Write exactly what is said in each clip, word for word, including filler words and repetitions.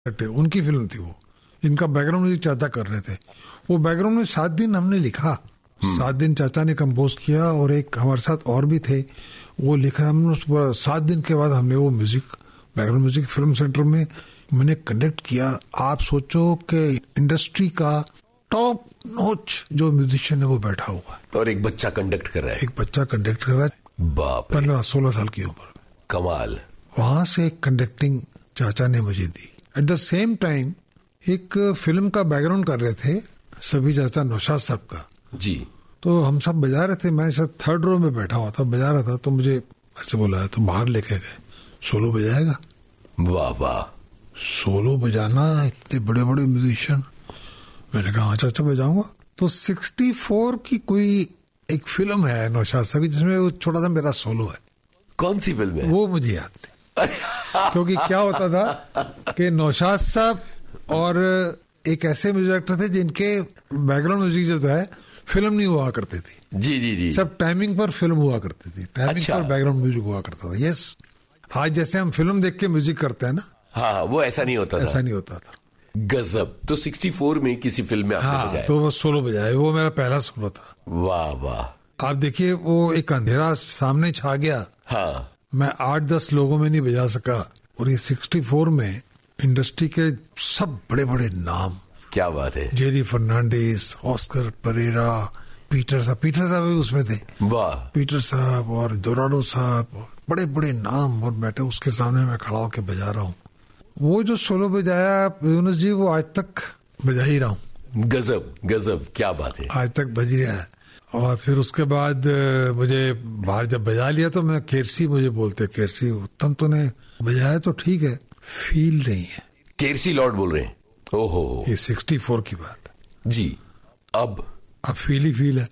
उनकी फिल्म थी वो, इनका बैकग्राउंड म्यूजिक चाचा कर रहे थे। वो बैकग्राउंड में सात दिन हमने लिखा, सात दिन चाचा ने कंपोज किया और एक हमारे साथ और भी थे, वो लिखा हमने। सात दिन के बाद हमने वो music, background music film centre में मैंने कंडक्ट किया। आप सोचो कि इंडस्ट्री का टॉप नॉच जो म्यूजिशियन है वो बैठा हुआ है और एक बच्चा कंडक्ट कर रहा है। एक बच्चा कंडक्ट कर रहा है, बाप, पंद्रह सोलह साल की उम्र। कमाल। वहां से कंडक्टिंग चाचा ने मुझे दी। एट द सेम टाइम एक फिल्म का बैकग्राउंड कर रहे थे सभी चाचा, नौशाद साहब का जी। तो हम सब बजा रहे थे, मैं शायद थर्ड रो में बैठा हुआ था, बजा रहा था। तो मुझे ऐसे बोला तो बाहर लेके गए, सोलो बजाएगा। वाह वाह, सोलो बजाना, इतने बड़े बड़े म्यूजिशियन। मैंने कहा हाँ चाचा बजाऊंगा। तो सिक्सटी फोर की कोई एक फिल्म है नौशाद साहब की जिसमें वो छोटा सा मेरा सोलो है। कौन सी फिल्म है? वो मुझे याद नहीं क्योंकि क्या होता था कि नौशाद साहब और एक ऐसे म्यूजिक डायरेक्टर थे जिनके बैकग्राउंड म्यूजिक जो है फिल्म नहीं हुआ करती थी। जी जी जी, सब टाइमिंग पर फिल्म हुआ करती थी, टाइमिंग अच्छा। पर बैकग्राउंड म्यूजिक हुआ करता था। यस, आज जैसे हम फिल्म देख के म्यूजिक करते हैं ना, हाँ वो ऐसा नहीं होता था। ऐसा नहीं होता था। गजब। तो सिक्सटी फोर में किसी फिल्म में आपने हाँ, बजाया? तो वो सोलो बजाया, वो मेरा पहला सोलो था। वाह वाह। आप देखिए वो एक अंधेरा सामने छा गया, हाँ, मैं आठ दस लोगों में नहीं बजा सका। और ये सिक्सटी फोर में इंडस्ट्री के सब बड़े बड़े नाम, क्या बात है, Jerry Fernandes, Oscar Perera, Peter साहब, पीटर साहब भी उसमें थे। वाह। पीटर साहब और दोराडो साहब, बड़े बड़े नाम, और बैठे उसके सामने मैं खड़ा होकर बजा रहा हूँ। वो जो सोलो बजाया यूनुस जी, वो आज तक बजा ही रहा हूँ। गजब गजब, क्या बात है, आज तक बज रहा है। और फिर उसके बाद मुझे बाहर जब बजा लिया तो मैं केरसी, मुझे बोलते केरसी उत्तम तूने बजाया तो ठीक है, फील नहीं है। केरसी लॉर्ड बोल रहे हैं? ओहो, ये सिक्सटी फोर की बात है जी। अब अब फील ही फील है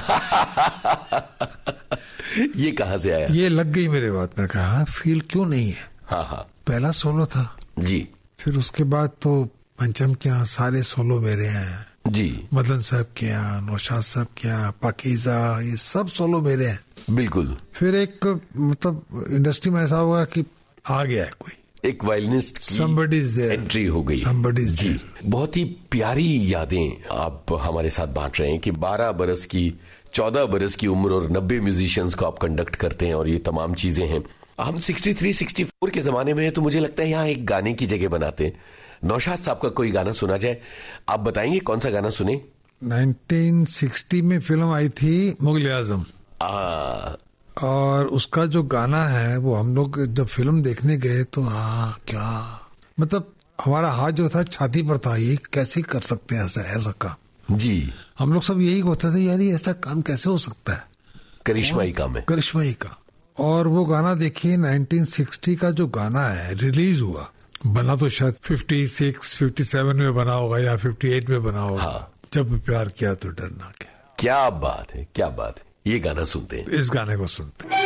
ये कहां से आया? ये लग गई मेरे बात में, कहा फील क्यों नहीं है। हाँ हाँ, पहला सोलो था जी। फिर उसके बाद तो पंचम के यहाँ सारे सोलो मेरे हैं जी, मदन साहब के यहाँ, नौशाद साहब के यहाँ, पाकीजा, ये सब सोलो मेरे हैं। बिल्कुल। फिर एक मतलब इंडस्ट्री में ऐसा हुआ कि आ गया है कोई, एक वायलिनिस्ट की एंट्री हो गई। जी, बहुत ही प्यारी यादें आप हमारे साथ बांट रहे हैं कि बारह बरस की, चौदह बरस की उम्र और नब्बे म्यूजिशियंस को आप कंडक्ट करते हैं और ये तमाम चीजें हैं। हम सिक्सटी थ्री सिक्सटी फोर के जमाने में तो मुझे लगता है यहाँ एक गाने की जगह बनाते हैं। नौशाद साहब का कोई गाना सुना जाए, आप बताएंगे कौन सा गाना सुने? नाइनटीन सिक्सटी में फिल्म आई थी मुगल आजम, और उसका जो गाना है वो हम लोग जब फिल्म देखने गए तो हाँ क्या मतलब, हमारा हाथ जो था छाती पर था, ये कैसे कर सकते हैं ऐसा ऐसा काम। जी, हम लोग सब यही होते थे, यार ये ऐसा काम कैसे हो सकता है, करिश्माई काम है, करिश्माई का। और वो गाना देखिए नाइनटीन सिक्सटी का जो गाना है रिलीज हुआ, बना तो शायद फिफ्टी सिक्स फिफ्टी सेवन में बना होगा या फिफ्टी एट में बना होगा। हाँ। जब प्यार किया तो डरना क्या। क्या बात है, क्या बात है। ये गाना सुनते हैं, इस गाने को सुनते हैं।